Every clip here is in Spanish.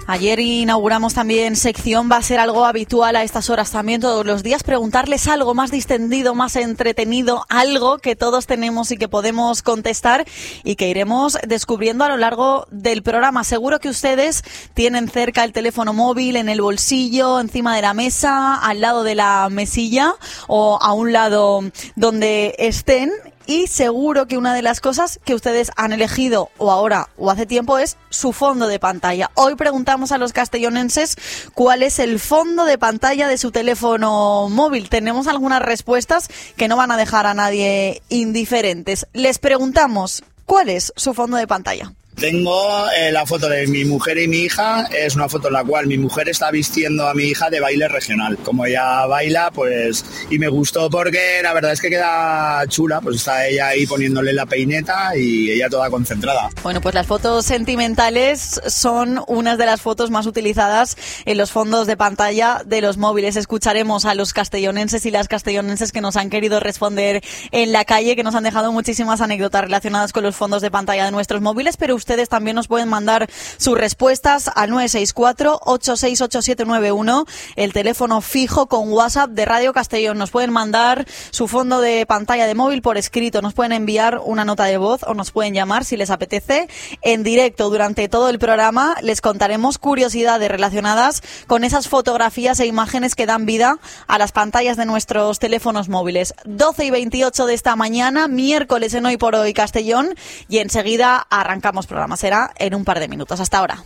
Ayer inauguramos también sección, va a ser algo habitual a estas horas también todos los días, preguntarles algo más distendido, más entretenido, algo que todos tenemos y que podemos contestar y que iremos descubriendo a lo largo del programa. Seguro que ustedes tienen cerca el teléfono móvil, en el bolsillo, encima de la mesa, al lado de la mesilla o a un lado donde estén. Y seguro que una de las cosas que ustedes han elegido o ahora o hace tiempo es su fondo de pantalla. Hoy preguntamos a los castellonenses cuál es el fondo de pantalla de su teléfono móvil. Tenemos algunas respuestas que no van a dejar a nadie indiferentes. Les preguntamos, ¿cuál es su fondo de pantalla? Tengo la foto de mi mujer y mi hija. Es una foto en la cual mi mujer está vistiendo a mi hija de baile regional. Como ella baila, pues... Y me gustó porque la verdad es que queda chula. Pues está ella ahí poniéndole la peineta y ella toda concentrada. Bueno, pues las fotos sentimentales son unas de las fotos más utilizadas en los fondos de pantalla de los móviles. Escucharemos a los castellonenses y las castellonenses que nos han querido responder en la calle, que nos han dejado muchísimas anécdotas relacionadas con los fondos de pantalla de nuestros móviles, pero ustedes también nos pueden mandar sus respuestas al 964-868791, el teléfono fijo con WhatsApp de Radio Castellón. Nos pueden mandar su fondo de pantalla de móvil por escrito, nos pueden enviar una nota de voz o nos pueden llamar si les apetece. En directo durante todo el programa les contaremos curiosidades relacionadas con esas fotografías e imágenes que dan vida a las pantallas de nuestros teléfonos móviles. 12:28 de esta mañana, miércoles en Hoy por Hoy Castellón, y enseguida arrancamos programa. Será en un par de minutos. Hasta ahora.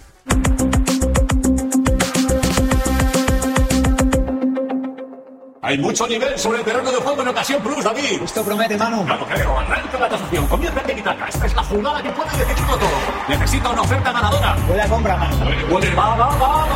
Hay mucho nivel sobre el terreno de juego en Ocasión Plus, David. Esto promete, Manu. No lo creo. Arranca la tasación. Comienza el tiki-taka. Esta es la jugada que puede decidirlo todo. Necesita una oferta ganadora. Huele a compra, Manu. Va.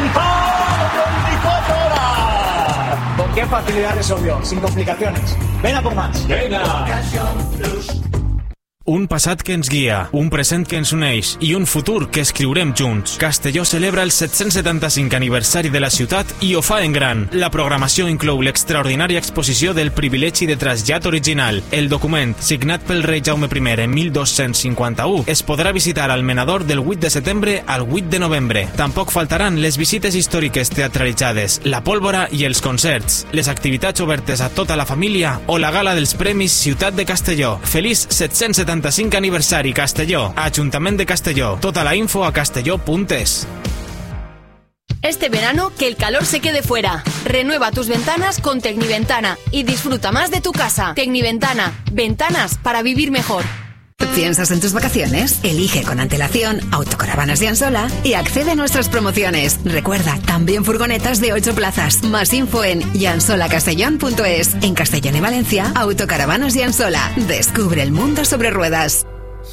¿Con qué facilidad resolvió? Sin complicaciones. Ven a por más. Venga. Ocasión Plus. Un passat que ens guia, un present que ens uneix i un futur que escriurem junts. Castelló celebra el 775 aniversari de la ciutat i ho fa en gran. La programació inclou l'extraordinària exposició del privilegi de trasllat original. El document, signat pel rei Jaume I en 1251, es podrà visitar al Menador del 8 de setembre al 8 de novembre. Tampoc faltaran les visites històriques teatralitzades, la pólvora i els concerts, les activitats obertes a tota la família o la gala dels Premis Ciutat de Castelló. Feliç 775 aniversari Castelló, Ajuntament de Castelló. Tota la info a castelló.es. Este verano, que el calor se quede fuera. Renueva tus ventanas con Tecniventana y disfruta más de tu casa. Tecniventana, ventanas para vivir mejor. ¿Piensas en tus vacaciones? Elige con antelación Autocaravanas Llansola y accede a nuestras promociones. Recuerda, también furgonetas de 8 plazas. Más info en llansola-castellón.es. En Castellón y Valencia, Autocaravanas Llansola. Descubre el mundo sobre ruedas.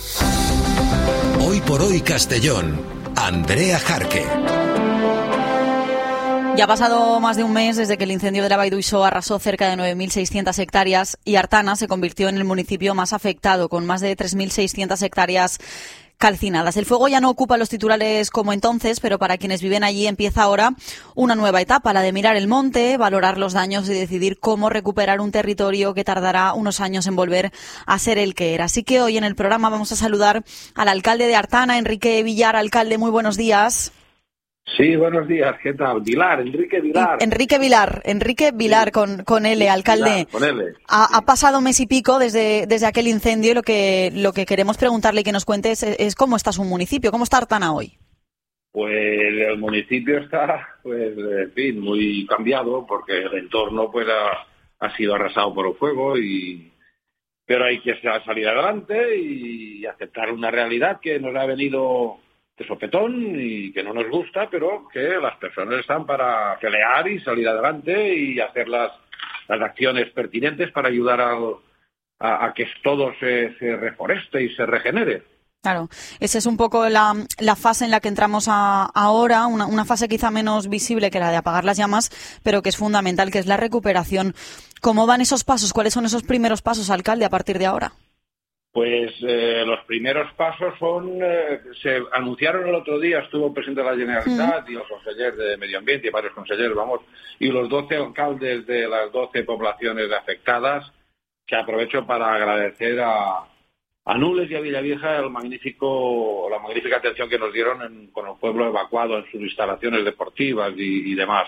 Hoy por Hoy Castellón. Andrea Jarque. Ya ha pasado más de un mes desde que el incendio de la Vall d'Uixó arrasó cerca de 9.600 hectáreas y Artana se convirtió en el municipio más afectado, con más de 3.600 hectáreas calcinadas. El fuego ya no ocupa los titulares como entonces, pero para quienes viven allí empieza ahora una nueva etapa, la de mirar el monte, valorar los daños y decidir cómo recuperar un territorio que tardará unos años en volver a ser el que era. Así que hoy en el programa vamos a saludar al alcalde de Artana, Enrique Villar. Alcalde, muy buenos días. Sí, buenos días, ¿qué tal? Enrique Vilar. Enrique Vilar sí. con L, alcalde. Vilar, con L. Ha pasado mes y pico desde aquel incendio y lo que queremos preguntarle y que nos cuente es cómo está su municipio, cómo está Artana hoy. Pues el municipio está, pues, en fin, muy cambiado porque el entorno pues ha sido arrasado por el fuego pero hay que salir adelante y aceptar una realidad que nos ha venido de sopetón y que no nos gusta, pero que las personas están para pelear y salir adelante y hacer las acciones pertinentes para ayudar a que todo se reforeste y se regenere. Claro, esa es un poco la fase en la que entramos ahora, una fase quizá menos visible que la de apagar las llamas, pero que es fundamental, que es la recuperación. ¿Cómo van esos pasos? ¿Cuáles son esos primeros pasos, alcalde, a partir de ahora? Pues los primeros pasos se anunciaron el otro día, estuvo el presidente de la Generalitat y los consejeros de Medio Ambiente y varios consejeros, y los 12 alcaldes de las 12 poblaciones afectadas, que aprovecho para agradecer a a Nules y a Villavieja la magnífica atención que nos dieron con el pueblo evacuado en sus instalaciones deportivas y demás.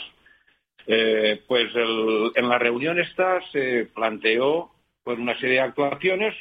En la reunión esta se planteó pues una serie de actuaciones,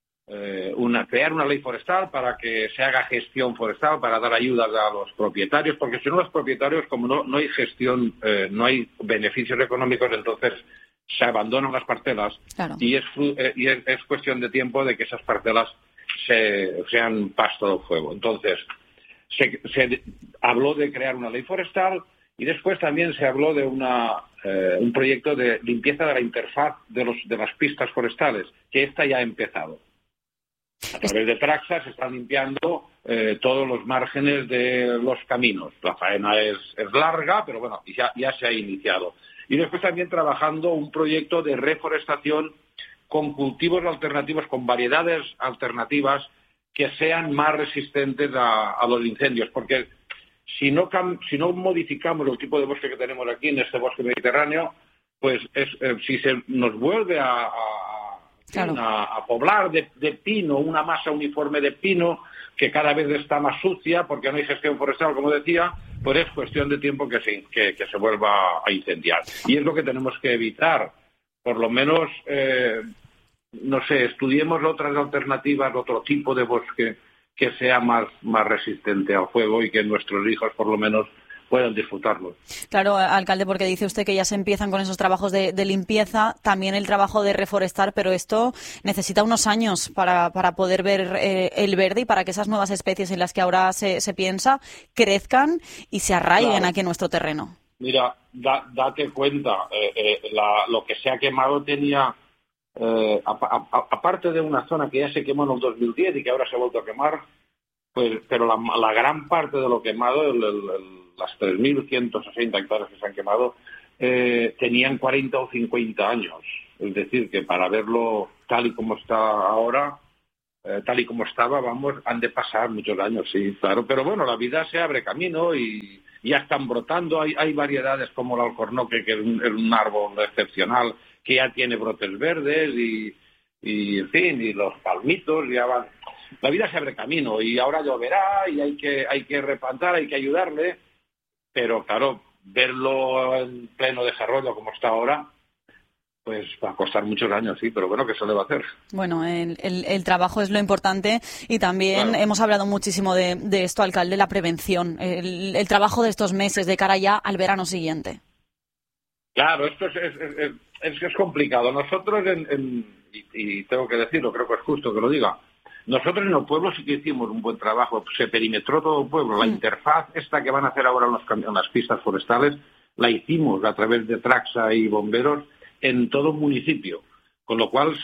crear una ley forestal para que se haga gestión forestal, para dar ayudas a los propietarios, porque si no los propietarios, como no hay gestión, no hay beneficios económicos, entonces se abandonan las parcelas. Claro. y es cuestión de tiempo de que esas parcelas sean pasto del fuego. Entonces se habló de crear una ley forestal y después también se habló de un proyecto de limpieza de la interfaz de las pistas forestales, que esta ya ha empezado. A través de Traxa se están limpiando todos los márgenes de los caminos. La faena es larga, pero bueno, ya se ha iniciado. Y después también trabajando un proyecto de reforestación con cultivos alternativos, con variedades alternativas que sean más resistentes a los incendios. Porque si no modificamos el tipo de bosque que tenemos aquí, en este bosque mediterráneo, pues si se nos vuelve a poblar de pino, una masa uniforme de pino que cada vez está más sucia porque no hay gestión forestal, como decía, pues es cuestión de tiempo que se vuelva a incendiar. Y es lo que tenemos que evitar. Por lo menos, estudiemos otras alternativas, otro tipo de bosque que sea más resistente al fuego y que nuestros hijos, por lo menos, puedan disfrutarlo. Claro, alcalde, porque dice usted que ya se empiezan con esos trabajos de limpieza, también el trabajo de reforestar, pero esto necesita unos años para poder ver el verde y para que esas nuevas especies en las que ahora se piensa crezcan y se arraiguen aquí en nuestro terreno. Mira, date cuenta, lo que se ha quemado tenía, aparte de una zona que ya se quemó en el 2010 y que ahora se ha vuelto a quemar, pues, pero la gran parte de lo quemado, las 3.160 hectáreas que se han quemado, tenían 40 o 50 años. Es decir, que para verlo tal y como está ahora, tal y como estaba, han de pasar muchos años, sí, claro. Pero bueno, la vida se abre camino y ya están brotando. Hay variedades como el alcornoque, que es un árbol excepcional, que ya tiene brotes verdes y en fin, y los palmitos ya van. La vida se abre camino y ahora lloverá y hay que replantar, hay que ayudarle. Pero claro, verlo en pleno desarrollo como está ahora, pues va a costar muchos años, sí, pero bueno, ¿qué se le va a hacer? Bueno, el trabajo es lo importante y también hemos hablado muchísimo de esto, alcalde, la prevención, el trabajo de estos meses de cara ya al verano siguiente. Claro, esto es complicado. Nosotros, y tengo que decirlo, creo que es justo que lo diga, nosotros en el pueblo sí que hicimos un buen trabajo, se perimetró todo el pueblo. La interfaz esta que van a hacer ahora en las pistas forestales, la hicimos a través de Traxa y bomberos en todo el municipio. Con lo cual,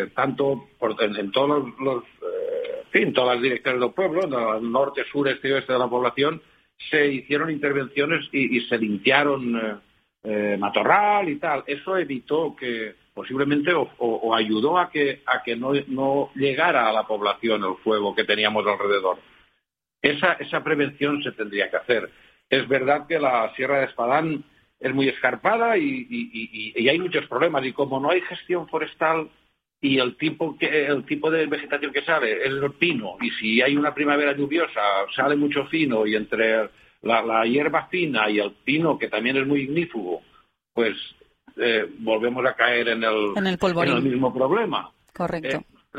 en todos todas las direcciones del pueblo, en el norte, sur, este y oeste de la población, se hicieron intervenciones y se limpiaron matorral y tal. Eso evitó que posiblemente o ayudó a que no llegara a la población el fuego que teníamos alrededor. Esa prevención se tendría que hacer. Es verdad que la Sierra de Espadán es muy escarpada y hay muchos problemas, y como no hay gestión forestal y el tipo de vegetación que sale es el pino, y si hay una primavera lluviosa sale mucho fino, y entre la hierba fina y el pino, que también es muy ignífugo, pues volvemos a caer en el mismo problema. Correcto. Es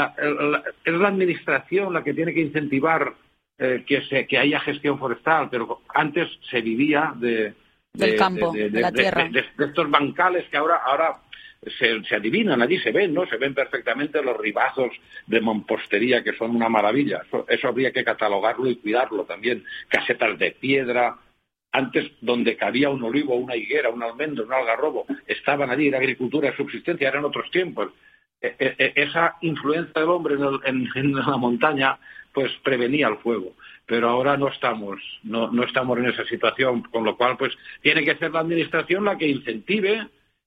la administración la que tiene que incentivar que haya gestión forestal, pero antes se vivía del campo, de la tierra. De estos bancales que ahora se adivinan, allí se ven, ¿no? Se ven perfectamente los ribazos de mampostería, que son una maravilla. Eso habría que catalogarlo y cuidarlo también. Casetas de piedra. Antes, donde cabía un olivo, una higuera, un almendro, un algarrobo, estaban allí, la agricultura de subsistencia, eran otros tiempos. Esa influencia del hombre en la montaña, pues prevenía el fuego. Pero ahora no estamos en esa situación, con lo cual, pues, tiene que ser la administración la que incentive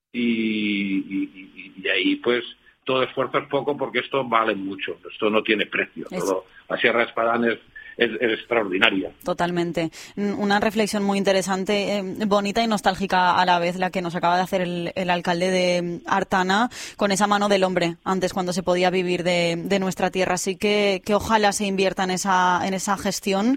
y ahí, pues, todo esfuerzo es poco, porque esto vale mucho, esto no tiene precio. La Sierra de Espadán extraordinaria. Totalmente. Una reflexión muy interesante, bonita y nostálgica a la vez, la que nos acaba de hacer el alcalde de Artana con esa mano del hombre, antes cuando se podía vivir de nuestra tierra. Así que ojalá se invierta en esa gestión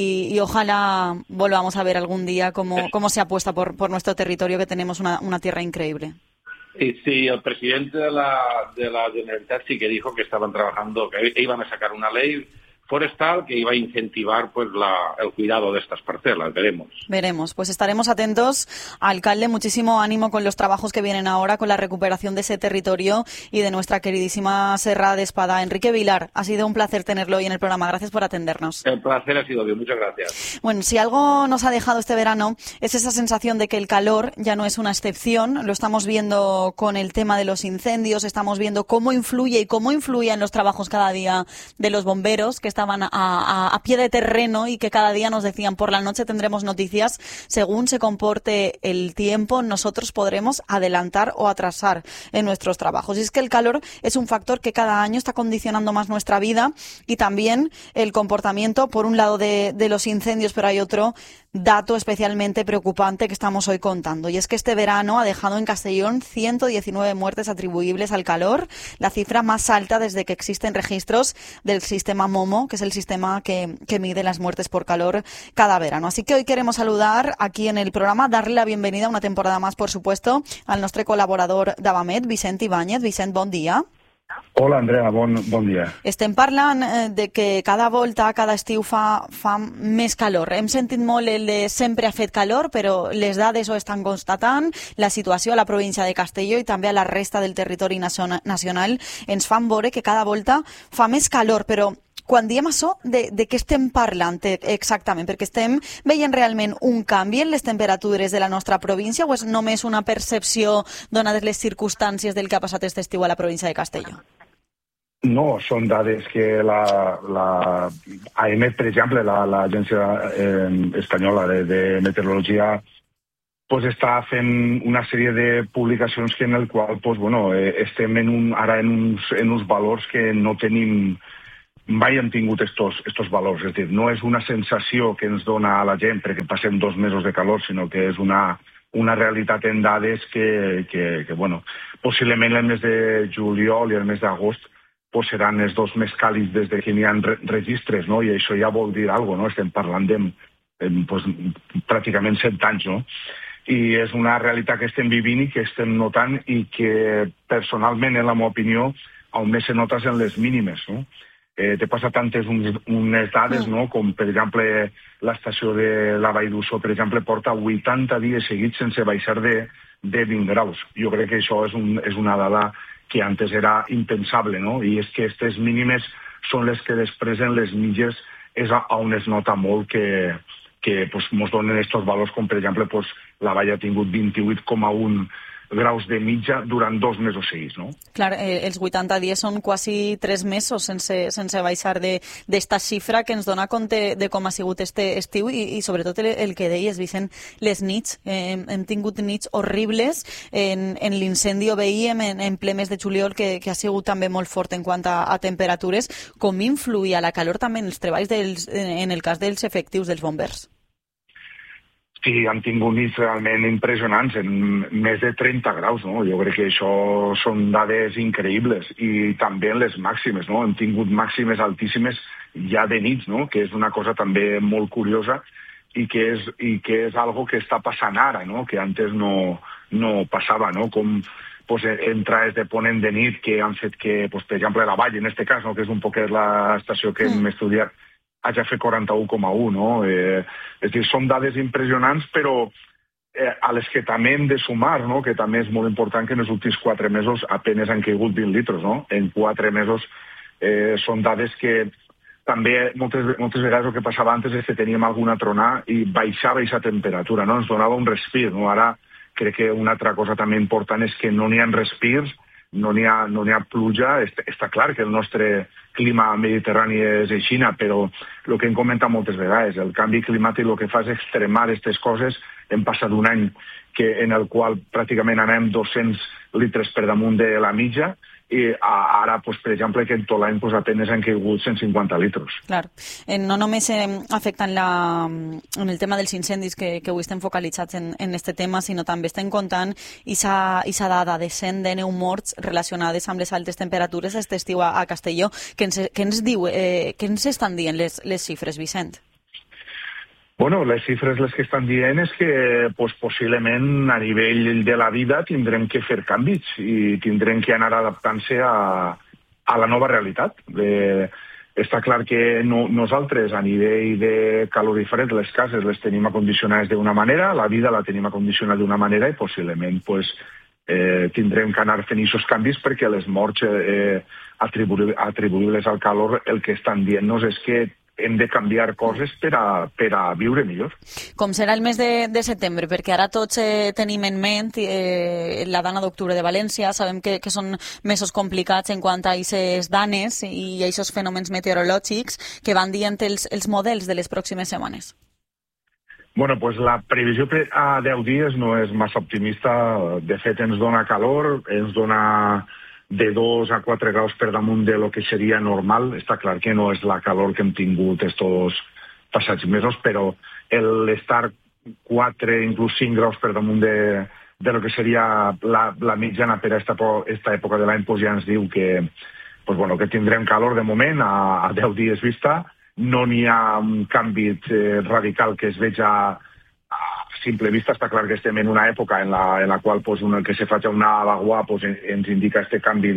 y ojalá volvamos a ver algún día cómo se apuesta por nuestro territorio, que tenemos una tierra increíble. Y sí, el presidente de la Generalitat sí que dijo que estaban trabajando, que iban a sacar una ley forestal que iba a incentivar pues el cuidado de estas parcelas. Veremos, pues estaremos atentos. Alcalde, muchísimo ánimo con los trabajos que vienen ahora, con la recuperación de ese territorio y de nuestra queridísima Serra de Espada. Enrique Vilar, ha sido un placer tenerlo hoy en el programa. Gracias por atendernos. El placer ha sido mío, muchas gracias. Bueno, si algo nos ha dejado este verano es esa sensación de que el calor ya no es una excepción. Lo estamos viendo con el tema de los incendios, estamos viendo cómo influye y cómo influye en los trabajos cada día de los bomberos, que estaban a pie de terreno y que cada día nos decían: por la noche tendremos noticias, según se comporte el tiempo nosotros podremos adelantar o atrasar en nuestros trabajos. Y es que el calor es un factor que cada año está condicionando más nuestra vida y también el comportamiento, por un lado, de los incendios, pero hay otro dato especialmente preocupante que estamos hoy contando, y es que este verano ha dejado en Castellón 119 muertes atribuibles al calor, la cifra más alta desde que existen registros del sistema MOMO, que es el sistema que mide las muertes por calor cada verano. Así que hoy queremos saludar aquí en el programa, darle la bienvenida una temporada más, por supuesto, al nostre col·laborador d'Avamet, Vicent Ibáñez. Vicent, bon dia. Hola, Andrea, bon dia. Estem parlant de que cada volta, cada estiu fa més calor. Hem sentit molt el de sempre ha fet calor, però les dades ho estan constatant. La situació a la província de Castelló i també a la resta del territori nacional ens fan veure que cada volta fa més calor, però quan diem això, de què estem parlant exactament? Perquè estem veient realment un canvi en les temperatures de la nostra província o és només una percepció donades les circumstàncies del que ha passat aquest estiu a la província de Castelló? No, són dades que AEMET, per exemple, l'agència espanyola de meteorologia, pues està fent una sèrie de publicacions que en el qual pues, bueno, estem ara en uns valors que no tenim, mai hem tingut estos valors. És a dir, no és una sensació que ens dona a la gent perquè passem 2 mesos de calor, sinó que és una realitat en dades que bueno, possiblement el mes de juliol i el mes d'agost pues seran els 2 més càlids des que n'hi ha registres, no? I això ja vol dir alguna cosa, no? Estem parlant de pues, pràcticament 7 anys, no? I és una realitat que estem vivint i que estem notant i que personalment, en la meva opinió, on més se nota és en les mínimes, no? T'he passat tantes unes dades, no? Com per exemple l'estació de la Vall d'Uixó, per exemple, porta 80 dies seguits sense baixar de 20 graus. Jo crec que això és una dada que antes era impensable, no? I és que aquestes mínimes són les que després en les mitges és on es nota molt que pues, ens donen aquests valors, com per exemple pues, la Vall ha tingut 28,1 graus de mitja durant 2 mesos seguits, no? Clar, els 80 dies són quasi 3 mesos sense baixar d'esta xifra que ens dona compte de com ha sigut este estiu i sobretot el que deies, Vicent, les nits. Hem tingut nits horribles. En l'incendi ho veiem en ple mes de juliol que ha sigut també molt fort en quant a temperatures. Com influïa la calor també en els treballs en el cas dels efectius dels bombers? Sí, han tingut nits realment impressionants, en més de 30 graus, no? Jo crec que això són dades increïbles. I també en les màximes, no? Hem tingut màximes altíssimes ja de nits, no? Que és una cosa també molt curiosa i que és algo que està passant ara, no? Que antes no passava, no? Com pues, entrades de ponent de nit que han fet que, pues, per exemple, la Vall, en aquest cas, no? Que és un poquet l'estació que hem estudiat, haig fer 41,1, no? És dir, són dades impressionants, però a les que també hem de sumar, no? Que també és molt important que en els últims 4 mesos apenas han caigut 20 litres, no? En 4 mesos són dades que també moltes vegades el que passava antes és que teníem alguna tronada i baixava aquesta temperatura, no? Ens donava un respir, no? Ara crec que una altra cosa també important és que no n'hi ha respirs, no n'hi ha pluja. Està clar que el nostre clima mediterrani és així, però el que hem comentat moltes vegades, el canvi climàtic el que fa és extremar aquestes coses. Hem passat un any en el qual pràcticament anem 200 litres per damunt de la mitja i ara, pues, per exemple, aquest tot l'any pues, apenas han caigut 150 litres. Clar. No només afecta en el tema dels incendis, que avui estem focalitzats en este tema, sinó també estem comptant aquesta dada de 119 morts relacionades amb les altes temperatures aquest estiu a Castelló. Què ens estan dient les xifres, Vicent? Bueno, les xifres les que estan dient és que pues, possiblement a nivell de la vida tindrem que fer canvis i tindrem que anar adaptant-se a la nova realitat. Està clar que nosaltres a nivell de caloríferes les cases les tenim acondicionades d'una manera, la vida la tenim acondicionada d'una manera i possiblement pues, tindrem que anar fent aquests canvis perquè les morts atribuïbles al calor el que estan dient-nos és que hem de canviar coses per a viure millor. Com serà el mes de setembre? Perquè ara tots tenim en ment la dana d'octubre de València, sabem que són mesos complicats en quant a aquestes danes i aquests fenòmens meteorològics que van dient els models de les pròximes setmanes. Bueno, pues la previsió a 10 dies no és massa optimista. De fet, ens dona calor, ens dona de 2 a 4 graus per damunt de lo que seria normal. Està clar que no és la calor que hem tingut estos passats mesos, però l'estar 4, inclús 5 graus per damunt de lo que seria la mitjana per a esta època de l'any, pues ja ens diu que, pues bueno, que tindrem calor de moment a 10 dies vista. No n'hi ha un canvi radical que es veig a simple vista. Està clar que estem en una època en la qual pues, que se faci una vaguada pues, ens indica este canvi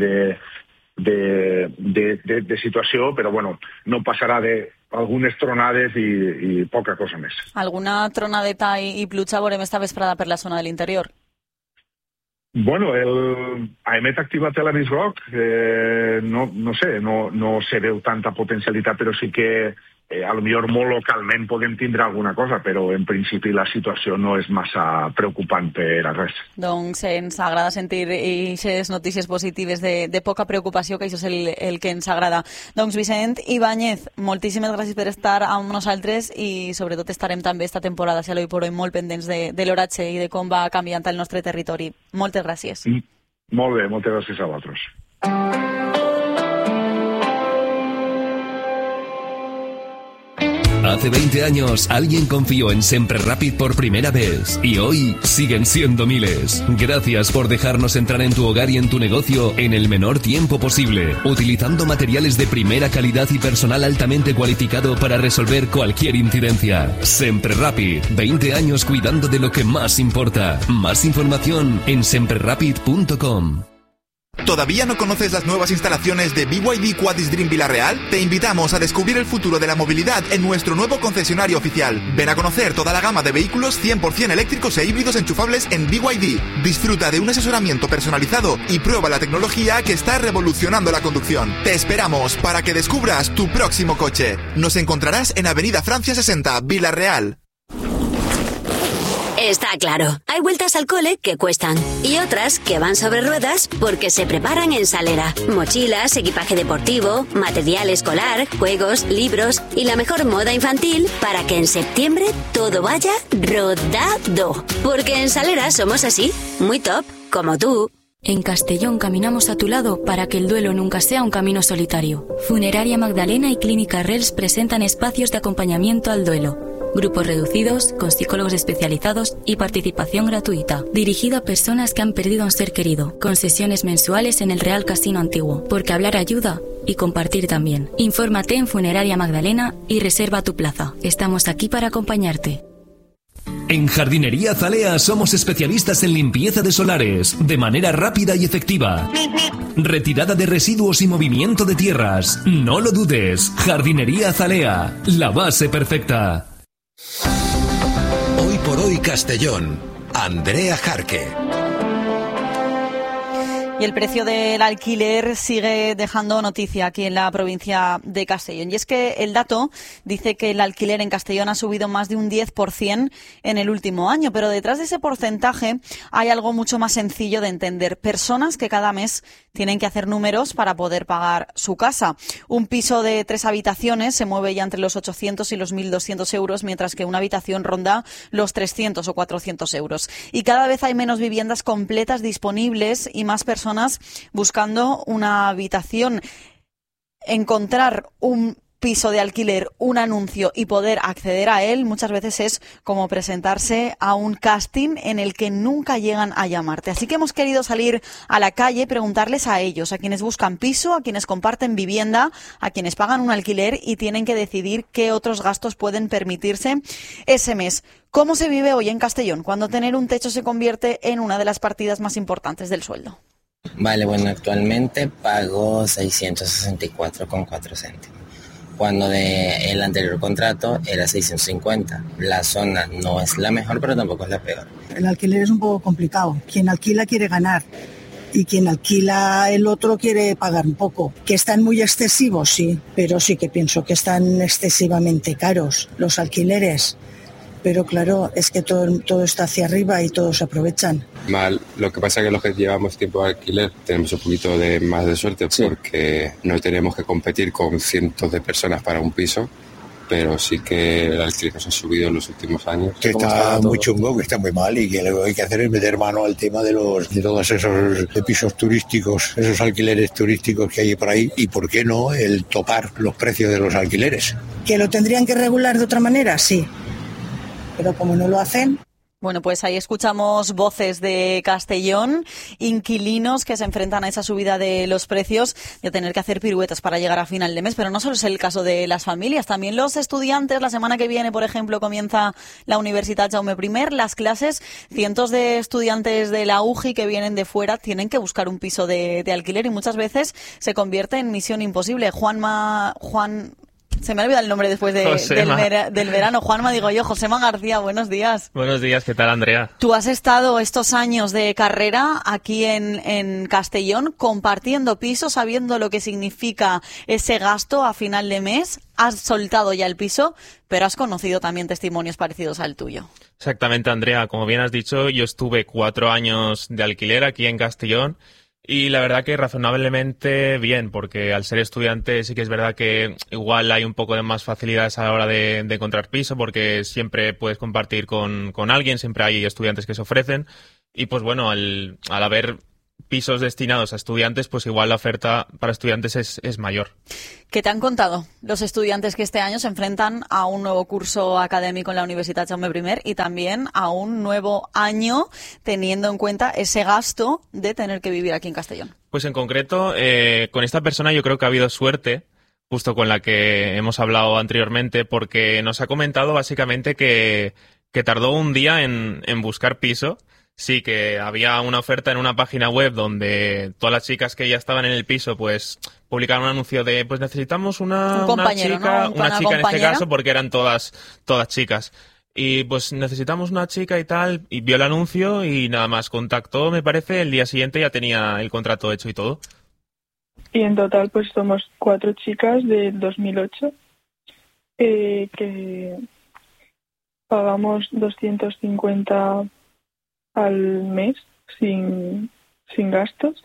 de situació, però bueno, no passarà d'algunes tronades i poca cosa més. Alguna tronadeta i pluja veurem esta vesprada per la zona de l'interior? Bueno, hem activat l'avís groc, no sé, no se veu tanta potencialitat, però sí que a lo millor molt localment podem tindre alguna cosa, però en principi la situació no és massa preocupant per a res. Doncs ens agrada sentir aquestes notícies positives de poca preocupació, que això és el que ens agrada. Doncs Vicent Ibáñez, moltíssimes gràcies per estar amb nosaltres i sobretot estarem també esta temporada, si a l'oi per oi, molt pendents de l'oratge i de com va canviant el nostre territori. Moltes gràcies. Molt bé, moltes gràcies a vosaltres. Hace 20 años alguien confió en Sempre Rápid por primera vez y hoy siguen siendo miles. Gracias por dejarnos entrar en tu hogar y en tu negocio en el menor tiempo posible, utilizando materiales de primera calidad y personal altamente cualificado para resolver cualquier incidencia. Sempre Rápid, 20 años cuidando de lo que más importa. Más información en semprerapid.com. ¿Todavía no conoces las nuevas instalaciones de BYD Quadis Dream Villarreal? Te invitamos a descubrir el futuro de la movilidad en nuestro nuevo concesionario oficial. Ven a conocer toda la gama de vehículos 100% eléctricos e híbridos enchufables en BYD. Disfruta de un asesoramiento personalizado y prueba la tecnología que está revolucionando la conducción. Te esperamos para que descubras tu próximo coche. Nos encontrarás en Avenida Francia 60, Villarreal. Está claro, hay vueltas al cole que cuestan y otras que van sobre ruedas porque se preparan en Salera. Mochilas, equipaje deportivo, material escolar, juegos, libros y la mejor moda infantil para que en septiembre todo vaya rodado. Porque en Salera somos así, muy top, como tú. En Castellón caminamos a tu lado para que el duelo nunca sea un camino solitario. Funeraria Magdalena y Clínica Rels presentan espacios de acompañamiento al duelo. Grupos reducidos, con psicólogos especializados y participación gratuita. Dirigido a personas que han perdido a un ser querido, con sesiones mensuales en el Real Casino Antiguo. Porque hablar ayuda y compartir también. Infórmate en Funeraria Magdalena y reserva tu plaza. Estamos aquí para acompañarte. En Jardinería Zalea somos especialistas en limpieza de solares, de manera rápida y efectiva. Retirada de residuos y movimiento de tierras. No lo dudes. Jardinería Zalea, la base perfecta. Hoy por hoy Castellón, Andrea Jarque. Y el precio del alquiler sigue dejando noticia aquí en la provincia de Castellón. Y es que el dato dice que el alquiler en Castellón ha subido más de un 10% en el último año. Pero detrás de ese porcentaje hay algo mucho más sencillo de entender. Personas que cada mes tienen que hacer números para poder pagar su casa. Un piso de 3 habitaciones se mueve ya entre los 800 y los 1.200 euros, mientras que una habitación ronda los 300 o 400 euros. Y cada vez hay menos viviendas completas disponibles y más personas personas buscando una habitación. Encontrar un piso de alquiler, un anuncio y poder acceder a él muchas veces es como presentarse a un casting en el que nunca llegan a llamarte. Así que hemos querido salir a la calle, preguntarles a ellos, a quienes buscan piso, a quienes comparten vivienda, a quienes pagan un alquiler y tienen que decidir qué otros gastos pueden permitirse ese mes. ¿Cómo se vive hoy en Castellón cuando tener un techo se convierte en una de las partidas más importantes del sueldo? Vale, bueno, actualmente pago 664,4 céntimos. Cuando el anterior contrato era 650. La zona no es la mejor, pero tampoco es la peor. El alquiler es un poco complicado. Quien alquila quiere ganar y quien alquila el otro quiere pagar un poco. ¿Que están muy excesivos? Sí, pero sí que pienso que están excesivamente caros los alquileres. Pero claro, es que todo está hacia arriba y todos se aprovechan. Mal, lo que pasa es que los que llevamos tiempo de alquiler tenemos un poquito más de suerte, sí, porque no tenemos que competir con cientos de personas para un piso, pero sí que el alquiler nos ha subido en los últimos años. Que está muy chungo, que está muy mal y que lo que hay que hacer es meter mano al tema de todos esos pisos turísticos, esos alquileres turísticos que hay por ahí y, ¿por qué no, el topar los precios de los alquileres? ¿Que lo tendrían que regular de otra manera? Sí. Pero como no lo hacen... Bueno, pues ahí escuchamos voces de Castellón, inquilinos que se enfrentan a esa subida de los precios y a tener que hacer piruetas para llegar a final de mes. Pero no solo es el caso de las familias, también los estudiantes. La semana que viene, por ejemplo, comienza la Universitat Jaume I, las clases. Cientos de estudiantes de la UJI que vienen de fuera tienen que buscar un piso de alquiler y muchas veces se convierte en misión imposible. Se me ha olvidado el nombre después del verano. Juanma, digo yo. Josema García, buenos días. Buenos días, ¿qué tal, Andrea? Tú has estado estos años de carrera aquí en Castellón compartiendo pisos, sabiendo lo que significa ese gasto a final de mes. Has soltado ya el piso, pero has conocido también testimonios parecidos al tuyo. Exactamente, Andrea. Como bien has dicho, yo estuve 4 años de alquiler aquí en Castellón. Y la verdad que razonablemente bien, porque al ser estudiante sí que es verdad que igual hay un poco de más facilidades a la hora de encontrar piso, porque siempre puedes compartir con alguien, siempre hay estudiantes que se ofrecen. Y pues bueno, al haber pisos destinados a estudiantes, pues igual la oferta para estudiantes es mayor. ¿Qué te han contado los estudiantes que este año se enfrentan a un nuevo curso académico en la Universitat Jaume I y también a un nuevo año, teniendo en cuenta ese gasto de tener que vivir aquí en Castellón? Pues en concreto, con esta persona yo creo que ha habido suerte, justo con la que hemos hablado anteriormente, porque nos ha comentado básicamente que tardó un día en buscar piso. Sí, que había una oferta en una página web donde todas las chicas que ya estaban en el piso pues publicaron un anuncio de pues necesitamos una chica, ¿no? Una chica en este caso, porque eran todas chicas. Y pues necesitamos una chica y tal, y vio el anuncio y nada más contactó, me parece, el día siguiente ya tenía el contrato hecho y todo. Y en total pues somos 4 chicas del 2008 que pagamos 250 al mes sin gastos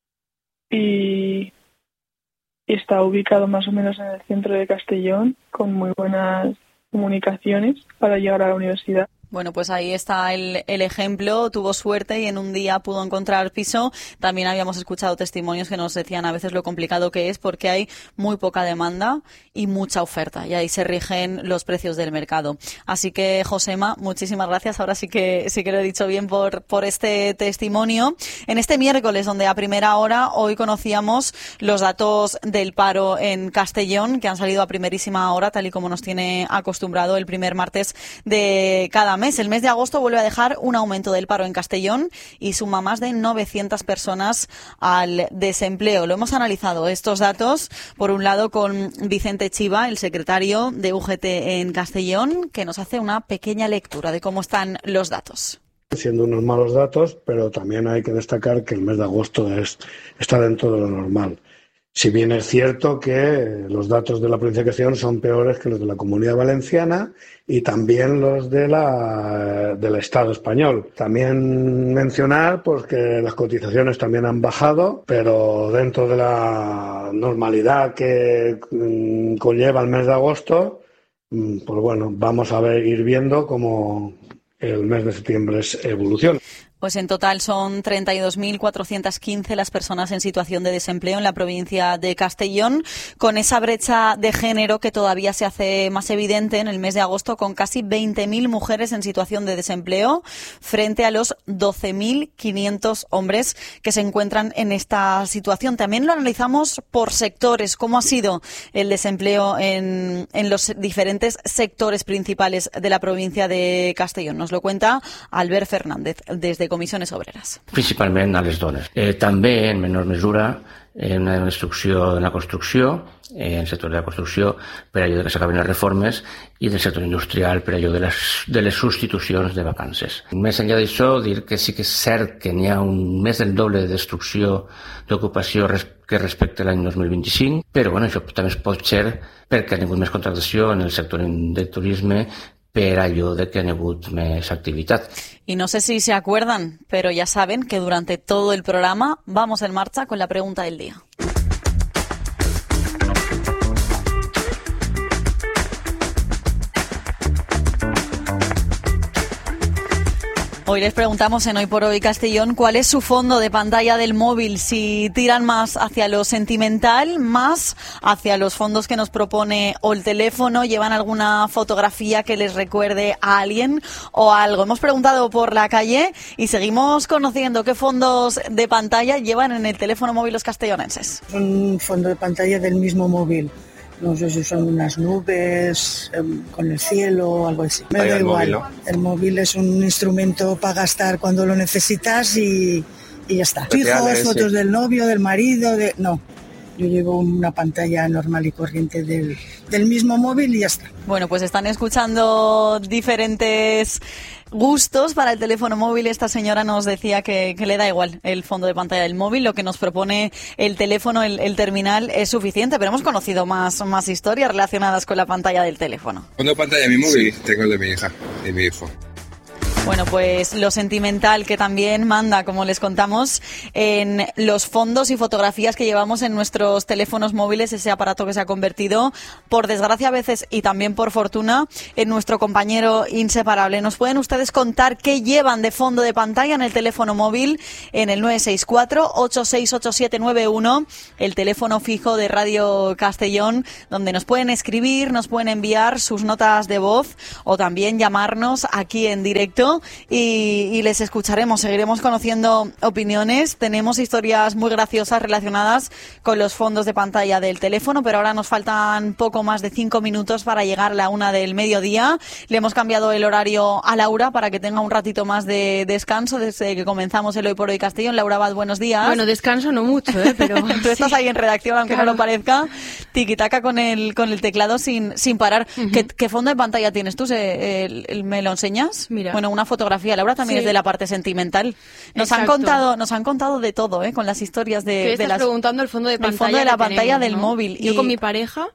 y está ubicado más o menos en el centro de Castellón con muy buenas comunicaciones para llegar a la universidad. Bueno, pues ahí está el ejemplo. Tuvo suerte y en un día pudo encontrar piso. También habíamos escuchado testimonios que nos decían a veces lo complicado que es porque hay muy poca demanda y mucha oferta y ahí se rigen los precios del mercado. Así que, Josema, muchísimas gracias. Ahora sí que lo he dicho bien por este testimonio. En este miércoles, donde a primera hora hoy conocíamos los datos del paro en Castellón, que han salido a primerísima hora, tal y como nos tiene acostumbrado el primer martes de cada mes. El mes de agosto vuelve a dejar un aumento del paro en Castellón y suma más de 900 personas al desempleo. Lo hemos analizado estos datos, por un lado, con Vicente Chiva, el secretario de UGT en Castellón, que nos hace una pequeña lectura de cómo están los datos. Siendo unos malos datos, pero también hay que destacar que el mes de agosto está dentro de lo normal. Si bien es cierto que los datos de la provincia de Castellón son peores que los de la Comunidad Valenciana y también los del Estado español. También mencionar pues que las cotizaciones también han bajado, pero dentro de la normalidad que conlleva el mes de agosto, pues bueno, vamos a ir viendo cómo el mes de septiembre evoluciona. Pues en total son 32.415 las personas en situación de desempleo en la provincia de Castellón, con esa brecha de género que todavía se hace más evidente en el mes de agosto, con casi 20.000 mujeres en situación de desempleo frente a los 12.500 hombres que se encuentran en esta situación. También lo analizamos por sectores, cómo ha sido el desempleo en los diferentes sectores principales de la provincia de Castellón. Nos lo cuenta Albert Fernández, desde Comissiones Obreres. Principalment a les dones. També, en menor mesura, en la construcció, en el sector de la construcció, per allò que s'acaben les reformes, i del sector industrial, per allò de les substitucions de vacances. Més enllà d'això, dir que sí que és cert que n'hi ha més del doble de destrucció d'ocupació que respecte a l'any 2025, però bueno, això també es pot ser perquè ha hagut més contractació en el sector del turisme, per allò de que han hagut més activitat. Y no sé si se acuerdan, pero ya saben que durante todo el programa vamos en marcha con la pregunta del día. Hoy les preguntamos en Hoy por Hoy Castellón cuál es su fondo de pantalla del móvil, si tiran más hacia lo sentimental, más hacia los fondos que nos propone o el teléfono, llevan alguna fotografía que les recuerde a alguien o algo. Hemos preguntado por la calle y seguimos conociendo qué fondos de pantalla llevan en el teléfono móvil los castellonenses. Un fondo de pantalla del mismo móvil. No sé si son unas nubes, con el cielo o algo así. Me da igual. ¿No? El móvil es un instrumento para gastar cuando lo necesitas y ya está. Hijos, fotos del novio, del marido, no. Yo llevo una pantalla normal y corriente del mismo móvil y ya está. Bueno, pues están escuchando diferentes gustos para el teléfono móvil. Esta señora nos decía que le da igual el fondo de pantalla del móvil, lo que nos propone el teléfono, el terminal es suficiente, pero hemos conocido más historias relacionadas con la pantalla del teléfono. ¿Fondo de pantalla de mi móvil? Sí. Tengo el de mi hija y mi hijo. Bueno, pues lo sentimental que también manda, como les contamos, en los fondos y fotografías que llevamos en nuestros teléfonos móviles, ese aparato que se ha convertido, por desgracia a veces y también por fortuna, en nuestro compañero inseparable. ¿Nos pueden ustedes contar qué llevan de fondo de pantalla en el teléfono móvil en el 964-868791, el teléfono fijo de Radio Castellón, donde nos pueden escribir, nos pueden enviar sus notas de voz o también llamarnos aquí en directo? Y les escucharemos, seguiremos conociendo opiniones. Tenemos historias muy graciosas relacionadas con los fondos de pantalla del teléfono, pero ahora nos faltan poco más de 5 minutos para llegar a la 1 del mediodía. Le hemos cambiado el horario a Laura para que tenga un ratito más de descanso desde que comenzamos el Hoy por Hoy Castellón. Laura Abad, buenos días. Bueno, descanso no mucho, pero tú estás ahí en redacción, aunque claro, no lo parezca, tiquitaca con el teclado sin parar. Uh-huh. ¿Qué fondo de pantalla tienes tú? ¿Me lo enseñas? Mira. Bueno, una fotografía. Laura también es de la parte sentimental. Nos han contado de todo, con las historias de estás las preguntando el fondo de pantalla, fondo de la pantalla del móvil. Yo con mi pareja.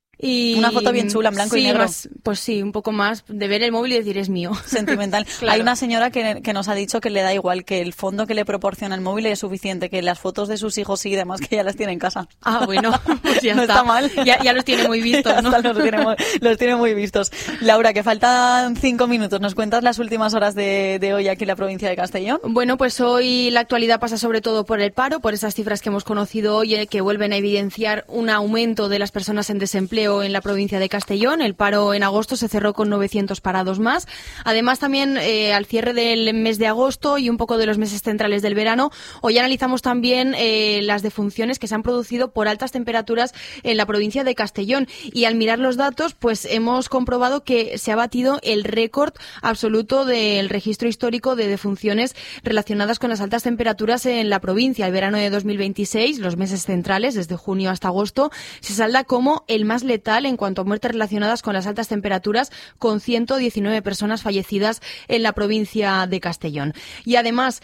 Y una foto bien chula, en blanco y negro. Pues sí, un poco más de ver el móvil y decir es mío. Sentimental. Claro. Hay una señora que nos ha dicho que le da igual, que el fondo que le proporciona el móvil es suficiente, que las fotos de sus hijos y demás que ya las tiene en casa. Ah, bueno, pues ya no está mal. Ya los tiene muy vistos, ¿no? Los tiene muy vistos. Laura, que faltan 5 minutos. ¿Nos cuentas las últimas horas de hoy aquí en la provincia de Castellón? Bueno, pues hoy la actualidad pasa sobre todo por el paro, por esas cifras que hemos conocido hoy, que vuelven a evidenciar un aumento de las personas en desempleo en la provincia de Castellón. El paro en agosto se cerró con 900 parados más. Además, también al cierre del mes de agosto y un poco de los meses centrales del verano, hoy analizamos también las defunciones que se han producido por altas temperaturas en la provincia de Castellón. Y al mirar los datos, pues hemos comprobado que se ha batido el récord absoluto del registro histórico de defunciones relacionadas con las altas temperaturas en la provincia. El verano de 2026, los meses centrales, desde junio hasta agosto, se salda como el más letal en cuanto a muertes relacionadas con las altas temperaturas, con 119 personas fallecidas en la provincia de Castellón. Y además,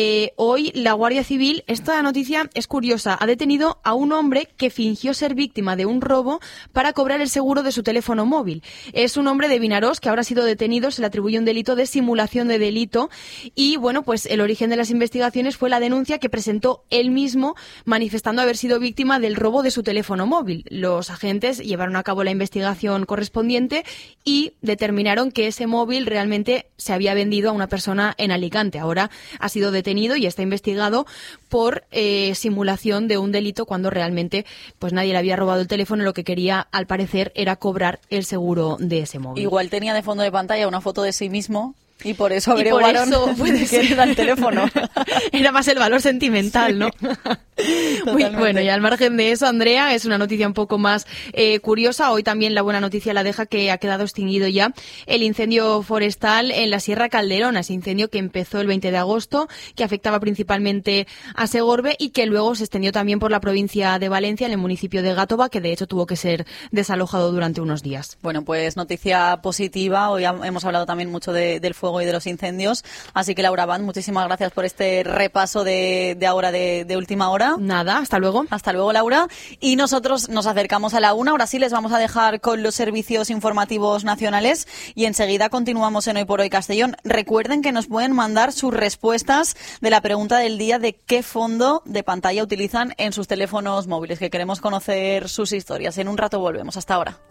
hoy la Guardia Civil, esta noticia es curiosa, ha detenido a un hombre que fingió ser víctima de un robo para cobrar el seguro de su teléfono móvil. Es un hombre de Vinarós que ahora ha sido detenido, se le atribuye un delito de simulación de delito y, bueno, pues el origen de las investigaciones fue la denuncia que presentó él mismo manifestando haber sido víctima del robo de su teléfono móvil. Los agentes llevaban llevaron a cabo la investigación correspondiente y determinaron que ese móvil realmente se había vendido a una persona en Alicante. Ahora ha sido detenido y está investigado por simulación de un delito cuando realmente pues nadie le había robado el teléfono. Lo que quería, al parecer, era cobrar el seguro de ese móvil. Igual tenía de fondo de pantalla una foto de sí mismo y por eso averiguaron que era el teléfono. Era más el valor sentimental, ¿no? Muy bueno, y al margen de eso, Andrea, es una noticia un poco más curiosa. Hoy también la buena noticia la deja que ha quedado extinguido ya el incendio forestal en la Sierra Calderona, ese incendio que empezó el 20 de agosto, que afectaba principalmente a Segorbe y que luego se extendió también por la provincia de Valencia, en el municipio de Gátova, que de hecho tuvo que ser desalojado durante unos días. Bueno, pues noticia positiva. Hoy hemos hablado también mucho del fuego y de los incendios. Así que, Laura Band, muchísimas gracias por este repaso de ahora de última hora. Nada, hasta luego. Hasta luego, Laura. Y nosotros nos acercamos a la 1. Ahora sí les vamos a dejar con los servicios informativos nacionales y enseguida continuamos en Hoy por Hoy Castellón. Recuerden que nos pueden mandar sus respuestas de la pregunta del día de qué fondo de pantalla utilizan en sus teléfonos móviles, que queremos conocer sus historias. En un rato volvemos. Hasta ahora.